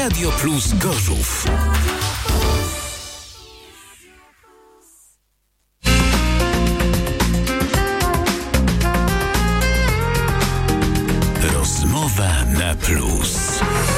Radio Plus Gorzów. Rozmowa na plus.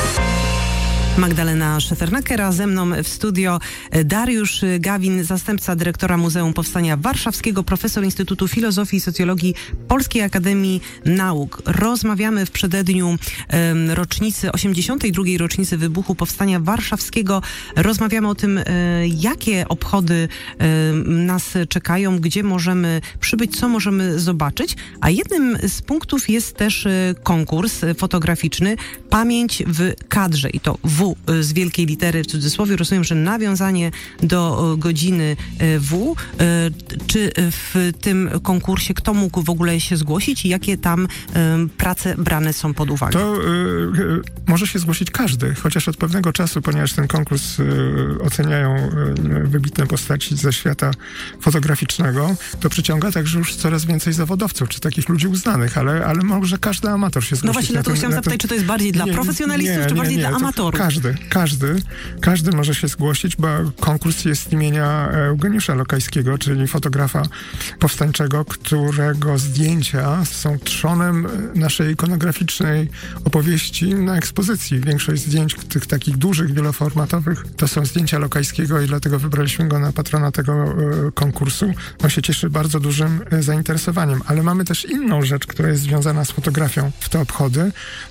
Magdalena Szefernaker, a ze mną w studio Dariusz Gawin, zastępca dyrektora Muzeum Powstania Warszawskiego, profesor Instytutu Filozofii i Socjologii Polskiej Akademii Nauk. Rozmawiamy w przededniu rocznicy, 82. rocznicy wybuchu Powstania Warszawskiego. Rozmawiamy o tym, jakie obchody nas czekają, gdzie możemy przybyć, co możemy zobaczyć. A jednym z punktów jest też konkurs fotograficzny Pamięć w kadrze i to W z wielkiej litery w cudzysłowie. Rozumiem, że nawiązanie do godziny W. Czy w tym konkursie kto mógł w ogóle się zgłosić i jakie tam prace brane są pod uwagę? To może się zgłosić każdy, chociaż od pewnego czasu, ponieważ ten konkurs oceniają wybitne postaci ze świata fotograficznego, to przyciąga także już coraz więcej zawodowców, czy takich ludzi uznanych, ale może każdy amator się zgłosić. No właśnie, to chciałam zapytać, czy to jest bardziej dla profesjonalistów, czy bardziej dla amatorów? Każdy może się zgłosić, bo konkurs jest z imienia Eugeniusza Lokajskiego, czyli fotografa powstańczego, którego zdjęcia są trzonem naszej ikonograficznej opowieści na ekspozycji. Większość zdjęć tych takich dużych, wieloformatowych to są zdjęcia Lokajskiego i dlatego wybraliśmy go na patrona tego konkursu. On się cieszy bardzo dużym zainteresowaniem, ale mamy też inną rzecz, która jest związana z fotografią w te obchody.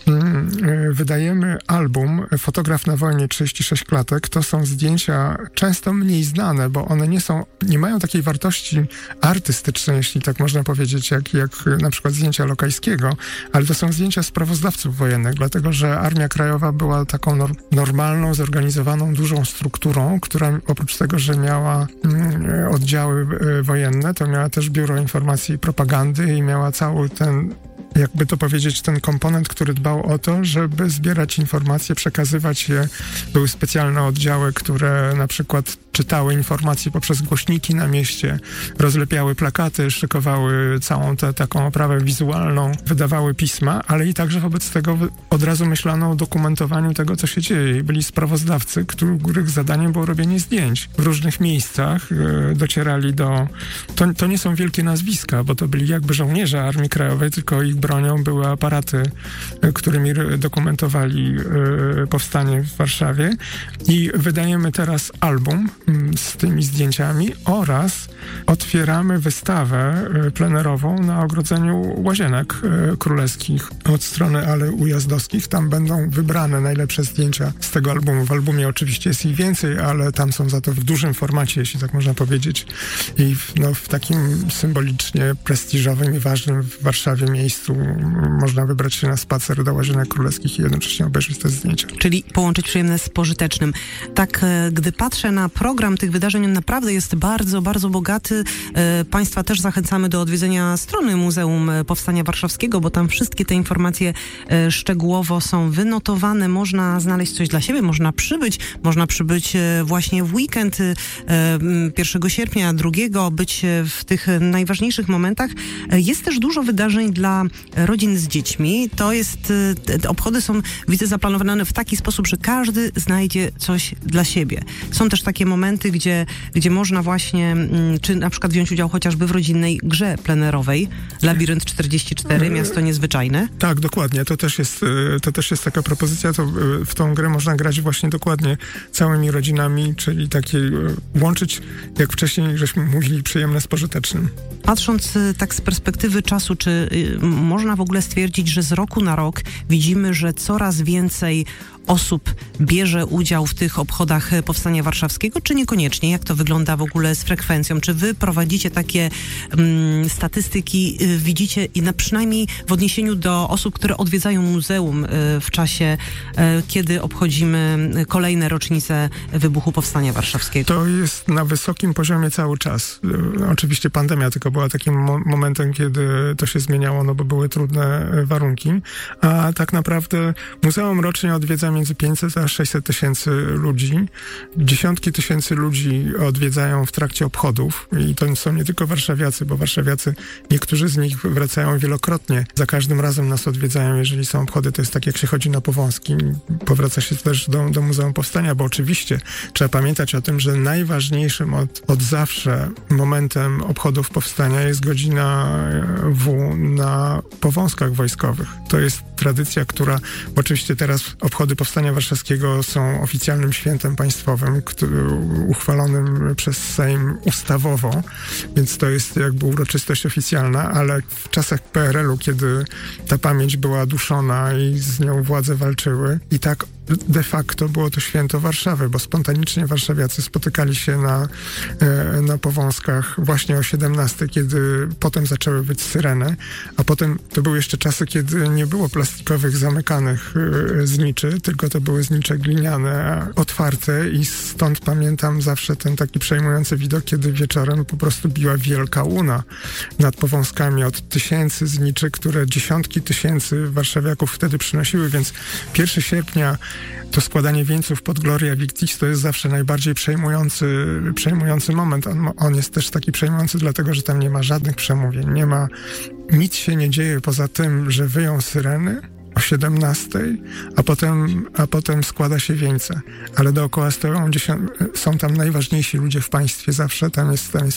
Wydajemy album Fotograf na wojnie 36 klatek. To są zdjęcia często mniej znane, bo one nie mają takiej wartości artystycznej, jeśli tak można powiedzieć, jak na przykład zdjęcia Lokajskiego, ale to są zdjęcia sprawozdawców wojennych, dlatego że Armia Krajowa była taką normalną, zorganizowaną, dużą strukturą, która oprócz tego, że miała oddziały wojenne, to miała też Biuro Informacji i Propagandy i miała cały ten, jakby to powiedzieć, ten komponent, który dbał o to, żeby zbierać informacje, przekazywać je. Były specjalne oddziały, które na przykład czytały informacje poprzez głośniki na mieście, rozlepiały plakaty, szykowały całą tę taką oprawę wizualną, wydawały pisma, ale i także wobec tego od razu myślano o dokumentowaniu tego, co się dzieje. I byli sprawozdawcy, których zadaniem było robienie zdjęć. W różnych miejscach docierali do... To nie są wielkie nazwiska, bo to byli jakby żołnierze Armii Krajowej, tylko ich bronią były aparaty, którymi dokumentowali powstanie w Warszawie. I wydajemy teraz album z tymi zdjęciami oraz otwieramy wystawę plenerową na ogrodzeniu Łazienek Królewskich od strony Alei Ujazdowskich. Tam będą wybrane najlepsze zdjęcia z tego albumu. W albumie oczywiście jest ich więcej, ale tam są za to w dużym formacie, jeśli tak można powiedzieć. I w takim symbolicznie prestiżowym i ważnym w Warszawie miejscu można wybrać się na spacer do Łazienek Królewskich i jednocześnie obejrzeć te zdjęcia. Czyli połączyć przyjemne z pożytecznym. Tak, gdy patrzę na program tych wydarzeń, on naprawdę jest bardzo, bardzo bogaty. Państwa też zachęcamy do odwiedzenia strony Muzeum Powstania Warszawskiego, bo tam wszystkie te informacje szczegółowo są wynotowane. Można znaleźć coś dla siebie, można przybyć właśnie w weekend 1 sierpnia, 2, być w tych najważniejszych momentach. Jest też dużo wydarzeń dla rodzin z dziećmi. Te obchody są, widzę, zaplanowane w taki sposób, że każdy znajdzie coś dla siebie. Są też takie momenty, gdzie można właśnie, czy na przykład wziąć udział chociażby w rodzinnej grze plenerowej Labirynt 44, Miasto Niezwyczajne. Tak, dokładnie. To też jest taka propozycja, w tą grę można grać właśnie dokładnie całymi rodzinami, czyli łączyć, jak wcześniej żeśmy mówili, przyjemne z pożytecznym. Patrząc tak z perspektywy czasu, czy można w ogóle stwierdzić, że z roku na rok widzimy, że coraz więcej osób bierze udział w tych obchodach Powstania Warszawskiego, czy niekoniecznie? Jak to wygląda w ogóle z frekwencją? Czy wy prowadzicie takie statystyki, widzicie i przynajmniej w odniesieniu do osób, które odwiedzają muzeum w czasie, kiedy obchodzimy kolejne rocznice wybuchu Powstania Warszawskiego? To jest na wysokim poziomie cały czas. Oczywiście pandemia tylko była takim momentem, kiedy to się zmieniało, bo były trudne warunki. A tak naprawdę muzeum rocznie odwiedza między 500 a 600 tysięcy ludzi. Dziesiątki tysięcy ludzi odwiedzają w trakcie obchodów i to są nie tylko warszawiacy, bo warszawiacy, niektórzy z nich wracają wielokrotnie. Za każdym razem nas odwiedzają, jeżeli są obchody. To jest tak, jak się chodzi na Powązki. Powraca się też do Muzeum Powstania, bo oczywiście trzeba pamiętać o tym, że najważniejszym od zawsze momentem obchodów powstania jest godzina W na Powązkach wojskowych. To jest tradycja, która oczywiście teraz obchody Powstania Warszawskiego są oficjalnym świętem państwowym, uchwalonym przez Sejm ustawowo, więc to jest jakby uroczystość oficjalna, ale w czasach PRL-u, kiedy ta pamięć była duszona i z nią władze walczyły, i tak de facto było to święto Warszawy, bo spontanicznie warszawiacy spotykali się na Powązkach właśnie o 17, kiedy potem zaczęły być syreny, a potem to były jeszcze czasy, kiedy nie było plastikowych zamykanych zniczy, tylko to były znicze gliniane, otwarte i stąd pamiętam zawsze ten taki przejmujący widok, kiedy wieczorem po prostu biła wielka łuna nad Powązkami od tysięcy zniczy, które dziesiątki tysięcy warszawiaków wtedy przynosiły, więc 1 sierpnia to składanie wieńców pod Gloria Victis to jest zawsze najbardziej przejmujący moment. On jest też taki przejmujący dlatego, że tam nie ma żadnych przemówień, nic się nie dzieje poza tym, że wyją syreny o 17, a potem składa się wieńce. Ale dookoła stoją są tam najważniejsi ludzie w państwie zawsze, tam jest